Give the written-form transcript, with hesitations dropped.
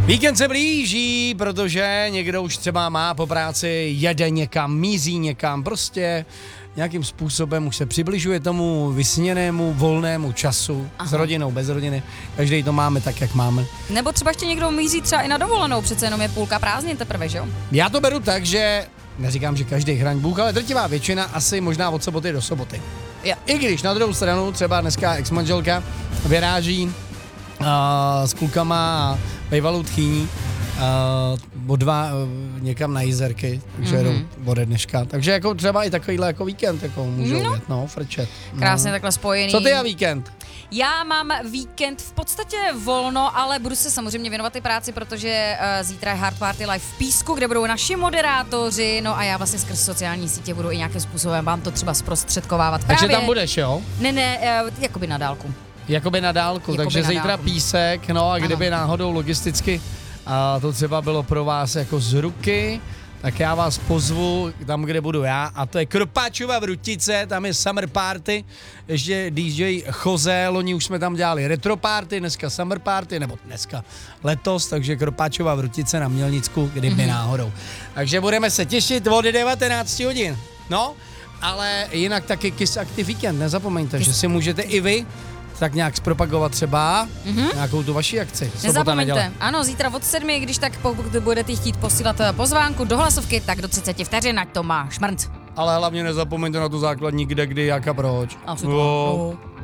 Víkend se blíží, protože někdo už třeba má po práci, jede někam, mízí někam, prostě nějakým způsobem už se přibližuje tomu vysněnému volnému času. Aha. S rodinou, bez rodiny. Každý to máme tak, jak máme. Nebo třeba ještě někdo mízí třeba i na dovolenou, přece jenom je půlka prázdnin teprve, že jo? Já to beru tak, že neříkám, že každý chraň Bůh, ale drtivá většina asi možná od soboty do soboty. Jo. I když na druhou stranu třeba dneska ex-manželka vyráží s klukama a bývalou tchýní někam na Jizerky, takže jedou ode dneška. Takže jako třeba i takovýhle jako víkend jako můžou jet, frčet. Krásně takhle spojený. Co ty a víkend? Já mám víkend v podstatě volno, ale budu se samozřejmě věnovat i práci, protože zítra je Hard Party Live v Písku, kde budou naši moderátoři, no a já vlastně skrz sociální sítě budu i nějakým způsobem vám to třeba zprostředkovávat. Takže tam budeš, jo? Ne, jakoby na dálku. Jakoby na dálku, takže na zítra dálku. Písek, no a kdyby náhodou logisticky to třeba bylo pro vás jako z ruky, tak já vás pozvu tam, kde budu já, a to je Kropáčova Vrutice, tam je Summer Party, ještě DJ Jose, loni už jsme tam dělali Retro Party, dneska Summer Party, nebo dneska letos, takže Kropáčova Vrutice na Mělnicku, kdyby náhodou. Takže budeme se těšit od 19 hodin, no, ale jinak taky Kiss Active Weekend, nezapomeňte, že si můžete i vy tak nějak zpropagovat třeba nějakou tu vaši akci. Nezapomeňte, ano, zítra od 7, když tak pokud budete chtít posílat pozvánku do hlasovky, tak do 30 vteřin, ať to má šmrnc. Ale hlavně nezapomeňte na tu základní kde, kdy, jak a proč. A